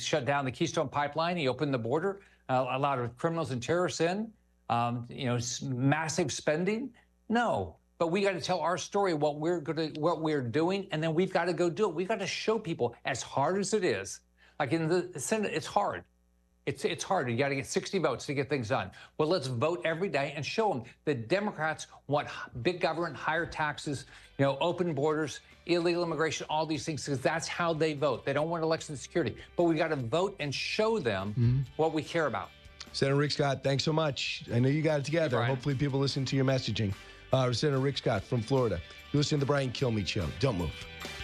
shut down the Keystone Pipeline. He opened the border, allowed criminals and terrorists in. Massive spending. No, but we got to tell our story, what we're doing, and then we've got to go do it. We've got to show people, as hard as it is. Like in the Senate, it's hard. It's hard. You got to get 60 votes to get things done. Well, let's vote every day and show them that Democrats want big government, higher taxes, open borders, illegal immigration, all these things, because that's how they vote. They don't want election security. But we got to vote and show them what we care about. Senator Rick Scott, thanks so much. I know you got it together. Hopefully people listen to your messaging. Senator Rick Scott from Florida. You listen to the Brian Kilmeade Show. Don't move.